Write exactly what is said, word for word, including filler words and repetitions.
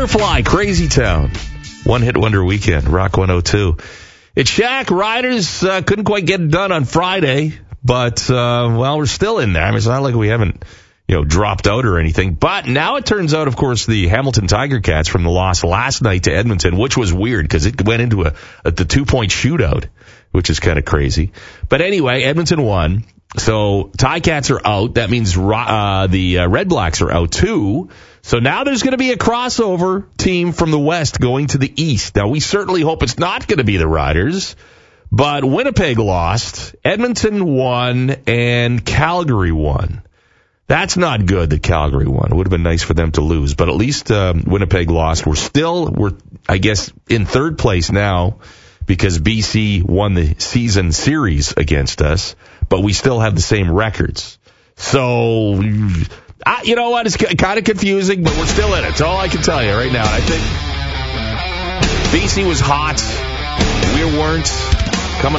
Butterfly, Crazy Town. One hit wonder weekend, Rock one oh two. It's Shaq. Riders uh, couldn't quite get it done on Friday, but, uh, well, we're still in there. I mean, it's not like we haven't, you know, dropped out or anything. But now it turns out, of course, the Hamilton Tiger Cats from the loss last night to Edmonton, which was weird because it went into a, a the two-point shootout, which is kind of crazy. But anyway, Edmonton won. So Ticats are out. That means uh, the uh, Red Blacks are out too. So now there's going to be a crossover team from the West going to the East. Now we certainly hope it's not going to be the Riders, but Winnipeg lost, Edmonton won, and Calgary won. That's not good that Calgary won. It would have been nice for them to lose, but at least um, Winnipeg lost. We're still, we're I guess, in third place now because B C won the season series against us, but we still have the same records. So, I, you know what? It's kind of confusing, but we're still in it. That's all I can tell you right now. I think B C was hot. We weren't.